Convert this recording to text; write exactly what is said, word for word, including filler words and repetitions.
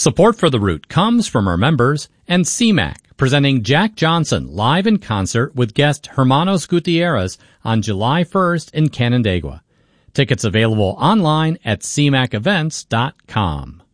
Support for The Root comes from our members and C M A C, presenting Jack Johnson live in concert with guest Hermanos Gutierrez on July first in Canandaigua. Tickets available online at c mac events dot com.